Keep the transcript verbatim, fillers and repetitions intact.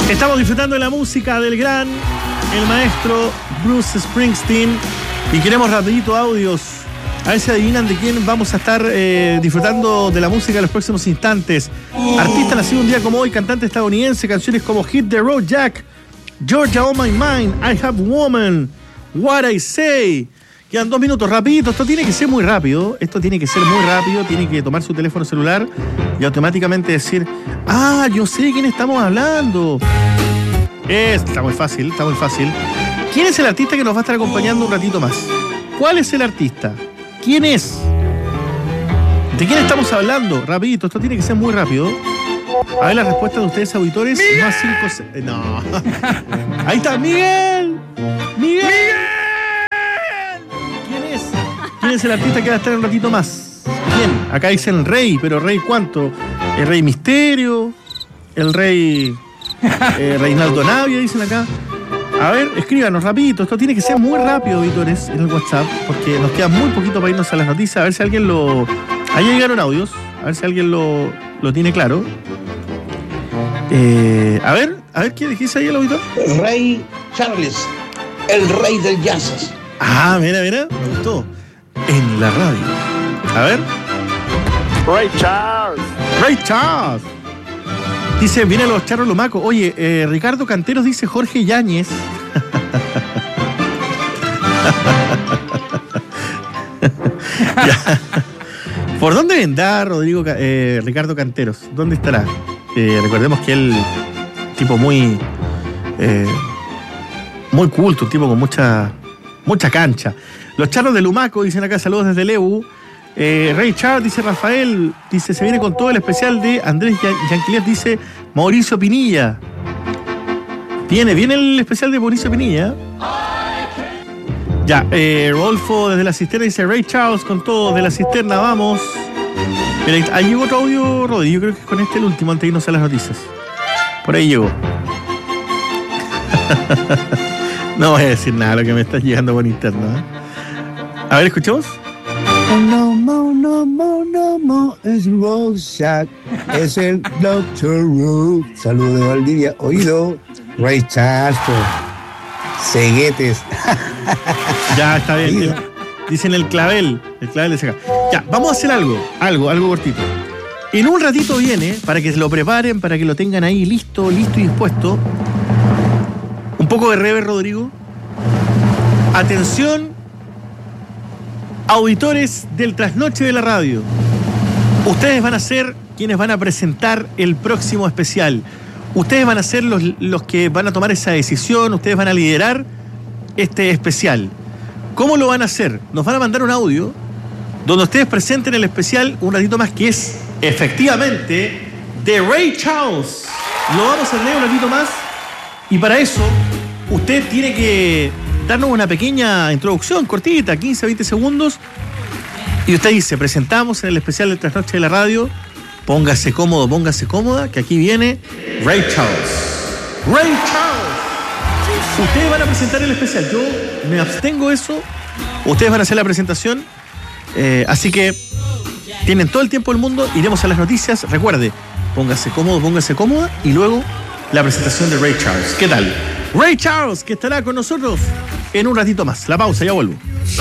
Estamos disfrutando de la música del gran, el maestro Bruce Springsteen, y queremos rapidito audios. A ver si adivinan de quién vamos a estar eh, disfrutando de la música en los próximos instantes. Artista nacido un día como hoy, cantante estadounidense, canciones como Hit the Road Jack, Georgia on My Mind, I Have Woman, What I Say. Quedan dos minutos, rapidito. Esto tiene que ser muy rápido. Esto tiene que ser muy rápido. Tiene que tomar su teléfono celular y automáticamente decir: ah, yo sé de quién estamos hablando. Es, está muy fácil, está muy fácil. ¿Quién es el artista que nos va a estar acompañando un ratito más? ¿Cuál es el artista? ¿Quién es? ¿De quién estamos hablando? Rapidito, esto tiene que ser muy rápido. A ver la respuesta de ustedes, auditores. ¡Miguel! Más cinco... No. Ahí está, Miguel. Miguel. ¡Miguel! ¿Quién es? ¿Quién es el artista que va a estar un ratito más? ¿Quién? Acá dicen Rey, pero Rey ¿cuánto? El Rey Misterio, el Rey eh, Reinaldo Navia, dicen acá. A ver, escríbanos rapidito. Esto tiene que ser muy rápido, auditores, en el WhatsApp, porque nos queda muy poquito para irnos a las noticias. A ver si alguien lo... Ahí llegaron audios. A ver si alguien lo, lo tiene claro. Eh, a ver, a ver, ¿qué dice ahí el auditor? Ray Charles, el rey del jazz. Ah, mira, mira, me gustó. En la radio. A ver. Ray Charles. Ray Charles. Dice, vienen los charros lumacos. Oye, eh, Ricardo Canteros dice Jorge Yáñez. Ya. ¿Por dónde vendrá Rodrigo, eh, Ricardo Canteros? ¿Dónde estará? Eh, recordemos que él, tipo muy, eh, muy culto, un tipo con mucha, mucha cancha. Los charros de Lumaco, dicen acá, saludos desde Lebu. Eh, Ray Charles, dice Rafael, dice, se viene con todo el especial de Andrés Yanquilet, dice Mauricio Pinilla. Viene, viene el especial de Mauricio Pinilla. Ya, eh, Rodolfo desde la cisterna dice Ray Charles con todo, de la cisterna, vamos. Pero ahí llegó otro audio, Rodri, yo creo que es con este el último antes de irnos a las noticias. Por ahí llegó. No voy a decir nada lo que me está llegando por interno, ¿eh? A ver, ¿escuchamos? Oh, no, no, no, no, no, no, es Rorschach, es el doctor Who. Saludos de Valdivia, oído, Ray Charles, ceguetes. Ya, está bien. Oído. Dicen el clavel, el clavel de acá. Ya, vamos a hacer algo, algo, algo cortito. En un ratito viene, para que se lo preparen, para que lo tengan ahí listo, listo y dispuesto. Un poco de rever, Rodrigo. Atención, auditores del Trasnoche de la Radio. Ustedes van a ser quienes van a presentar el próximo especial. Ustedes van a ser los, los que van a tomar esa decisión, ustedes van a liderar este especial. ¿Cómo lo van a hacer? Nos van a mandar un audio donde ustedes presenten el especial un ratito más, que es efectivamente de Ray Charles. Lo vamos a leer un ratito más y para eso usted tiene que darnos una pequeña introducción cortita, quince a veinte segundos, y usted dice, presentamos en el especial de Trasnoche de la Radio, póngase cómodo, póngase cómoda, que aquí viene Ray Charles. Ray Charles. Ustedes van a presentar el especial, yo me abstengo de eso, ustedes van a hacer la presentación, eh, así que tienen todo el tiempo del mundo, iremos a las noticias, recuerde, póngase cómodo, póngase cómoda, y luego la presentación de Ray Charles. ¿Qué tal? Ray Charles, que estará con nosotros en un ratito más. La pausa, ya vuelvo.